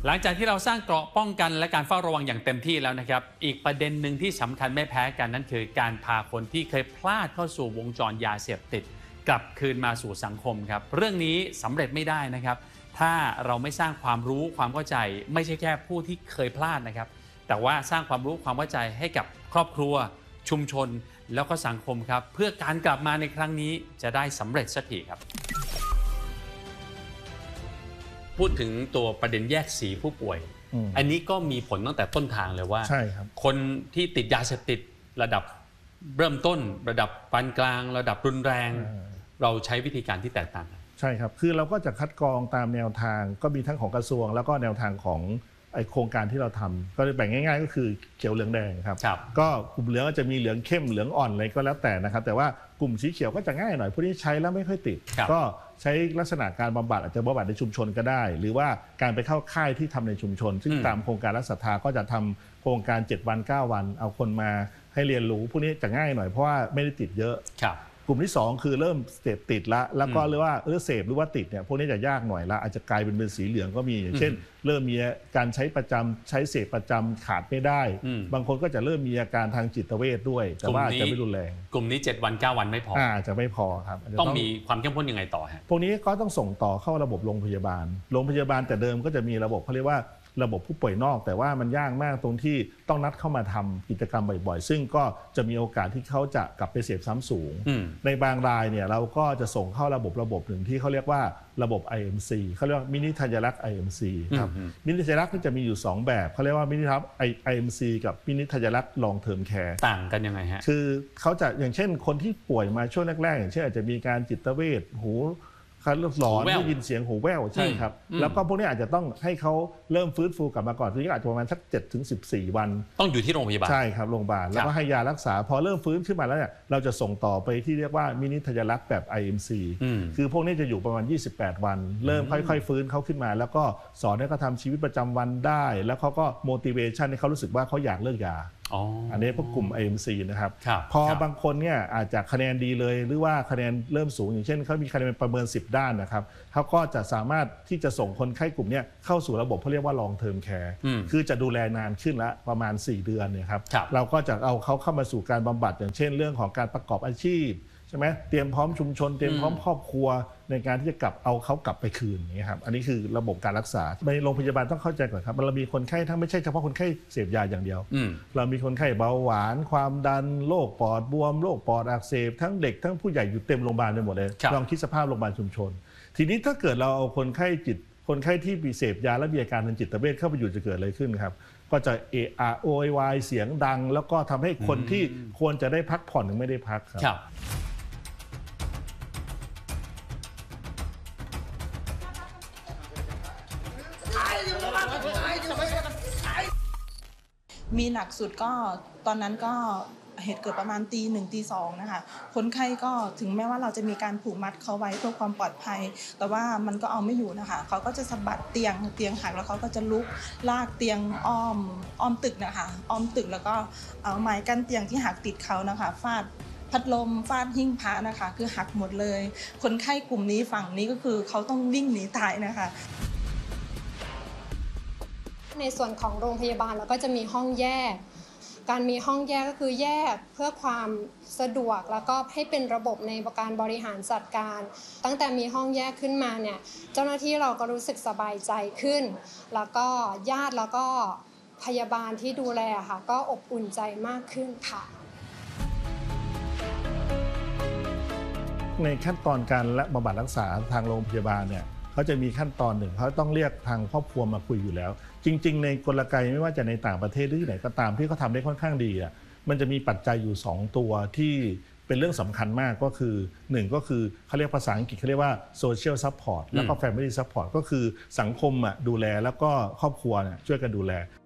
หลังจากที่เราสร้างเกราะป้องกันและการเฝ้าระวังอย่างเต็มที่แล้วนะครับอีกประเด็นหนึ่งที่สำคัญไม่แพ้กันนั่นคือการพาคนที่เคยพลาดเข้าสู่วงจรยาเสพติดกลับคืนมาสู่สังคมครับเรื่องนี้สำเร็จไม่ได้นะครับถ้าเราไม่สร้างความรู้ความเข้าใจไม่ใช่แค่ผู้ที่เคยพลาดนะครับแต่ว่าสร้างความรู้ความเข้าใจให้กับครอบครัวชุมชนแล้วก็สังคมครับเพื่อการกลับมาในครั้งนี้จะได้สำเร็จสักทีครับพูดถึงตัวประเด็นแยกสีผู้ป่วยอันนี้ก็มีผลตั้งแต่ต้นทางเลยว่าใช่ครับคนที่ติดยาเสพติดระดับเริ่มต้นระดับปานกลางระดับรุนแรงเราใช้วิธีการที่แตกต่างกันใช่ครับคือเราก็จะคัดกรองตามแนวทางก็มีทั้งของกระทรวงแล้วก็แนวทางของโครงการที่เราทำก็แบ่งง่ายๆก็คือเขียวเหลืองแดงครับก็กลุ่มเหลืองก็จะมีเหลืองเข้มเหลืองอ่อนอะไรก็แล้วแต่นะครับแต่ว่ากลุ่มสีเขียวก็จะง่ายหน่อยพวกนี้ใช้แล้วไม่ค่อยติดก็ใช้ลักษณะการบำบัดอาจจะบำบัดในชุมชนก็ได้หรือว่าการไปเข้าค่ายที่ทำในชุมชนซึ่งตามโครงการรักศรัทธาก็จะทำโครงการ7 วัน 9 วันเอาคนมาให้เรียนรู้พวกนี้จะง่ายหน่อยเพราะว่าไม่ได้ติดเยอะกลุ่มที่2คือเริ่มเสพติดละแล้วก็เรียกว่าเสพหรือว่าติดเนี่ยพวกนี้จะยากหน่อยละอาจจะกลายเป็นสีเหลืองก็มีอย่างเช่นเริ่มมีการใช้ประจำใช้เสพประจำขาดไม่ได้บางคนก็จะเริ่มมีอาการทางจิตเวชด้วยแต่ว่าจะไม่รุนแรงกลุ่มนี้7 วัน 9 วันไม่พอจะไม่พอครับต้องมีความเข้มข้นยังไงต่อฮะพวกนี้ก็ต้องส่งต่อเข้าระบบโรงพยาบาลแต่เดิมก็จะมีระบบเขาเรียกว่าระบบผู้ป่วยนอกแต่ว่ามันยากมากตรงที่ต้องนัดเข้ามาทำกิจกรรมบ่อยๆซึ่งก็จะมีโอกาสที่เขาจะกลับไปเสพซ้ำสูงในบางรายเนี่ยเราก็จะส่งเข้าระบบหนึ่งที่เขาเรียกว่าระบบ IMC เขาเรียกว่ามินิธัญลักษณ์ IMC ครับมินิธัญลักษณ์จะมีอยู่2แบบเขาเรียกว่ามินิทับ IMC กับมินิธัญลักษณ์ Long Term Care ต่างกันยังไงฮะคือเขาจะอย่างเช่นคนที่ป่วยมาช่วงแรกๆอย่างเช่นอาจจะมีการจิตเวชหูหลอนได้ยินเสียงหูแว่วใช่ครับแล้วก็พวกนี้อาจจะต้องให้เขาเริ่มฟื้นฟูกลับมาก่อนที่อาจจะประมาณสัก7-14 วันต้องอยู่ที่โรงพยาบาลใช่ครับโรงพยาบาลแล้วก็ให้ยารักษาพอเริ่มฟื้นขึ้นมาแล้วเนี่ยเราจะส่งต่อไปที่เรียกว่ามินิธัญลักษณ์แบบ IMC คือพวกนี้จะอยู่ประมาณ28 วันเริ่มค่อยๆฟื้นเขาขึ้นมาแล้วก็สอนให้เขาทำชีวิตประจำวันได้แล้วเขาก็ motivation ให้เขารู้สึกว่าเขาอยากเลิกยาอันนี้พวกกลุ่ม IMC นะครับพอบางคนเนี่ยอาจจะคะแนนดีเลยหรือว่าคะแนนเริ่มสูงอย่างเช่นเขามีคะแนนประเมิน10 ด้านนะครับเขาก็จะสามารถที่จะส่งคนไข้กลุ่มนี้เข้าสู่ระบบเขาเรียกว่า long term care คือจะดูแลนานขึ้นละประมาณ4 เดือนเนี่ยครับเราก็จะเอาเขาเข้ามาสู่การบำบัดอย่างเช่นเรื่องของการประกอบอาชีพใช่ไหมเตรียมพร้อมชุมชนเตรียมพร้อมครอบครัวในการที่จะเอาเขากลับไปคืนอย่างนี้ครับอันนี้คือระบบการรักษาในโรงพยาบาลต้องเข้าใจก่อนครับเรามีคนไข้ทั้งไม่ใช่เฉพาะคนไข้เสพยาอย่างเดียวเรามีคนไข้เบาหวานความดันโรคปอดบวมโรคปอดอักเสบทั้งเด็กทั้งผู้ใหญ่อยู่เต็มโรงพยาบาลไปหมดเลยลองคิดสภาพโรงพยาบาลชุมชนทีนี้ถ้าเกิดเราเอาคนไข้ที่มีเสพยาและมีอาการทางจิตเวชเข้าไปอยู่จะเกิดอะไรขึ้นครับก็จะเอะอะโวยวายเสียงดังแล้วก็ทำให้คนที่ควรจะได้พักผ่อนไม่ได้พักครับมีหนักสุดก็ตอนนั้นก็เหตุเกิดประมาณตี 1 ตี 2นะคะคนไข้ก็ถึงแม้ว่าเราจะมีการผูกมัดเขาไว้เพื่อความปลอดภัยแต่ว่ามันก็เอาไม่อยู่นะคะเขาก็จะสะบัดเตียงหักแล้วเขาก็จะลุกลากเตียงอ้อมตึกนะคะอ้อมตึกแล้วก็เอาไม้กั้นเตียงที่หักติดเขานะคะฟาดพัดลมฟาดหิ้งพระนะคะคือหักหมดเลยคนไข้กลุ่มนี้ฝั่งนี้ก็คือเขาต้องวิ่งหนีตายนะคะในส่วนของโรงพยาบาลเราก็จะมีห้องแยกการมีห้องแยกก็คือแยกเพื่อความสะดวกแล้วก็ให้เป็นระบบในการบริหารจัดการตั้งแต่มีห้องแยกขึ้นมาเนี่ยเจ้าหน้าที่เราก็รู้สึกสบายใจขึ้นแล้วก็ญาติแล้วก็พยาบาลที่ดูแลค่ะก็อบอุ่นใจมากขึ้นค่ะในขั้นตอนการบำบัดรักษาทางโรงพยาบาลเนี่ยเขาจะมีขั้นตอนหนึ่งเขาต้องเรียกทางครอบครัวมาคุยอยู่แล้วจริงๆในกลไกไม่ว่าจะในต่างประเทศหรือที่ไหนก็ตามที่เขาทำได้ค่อนข้างดีอ่ะมันจะมีปัจจัยอยู่2 ตัวที่เป็นเรื่องสำคัญมากก็คือ1ก็คือเขาเรียกภาษาอังกฤษเขาเรียกว่า social support แล้วก็ family support ก็คือสังคมดูแลแล้วก็ครอบครัวช่วยกันดูแล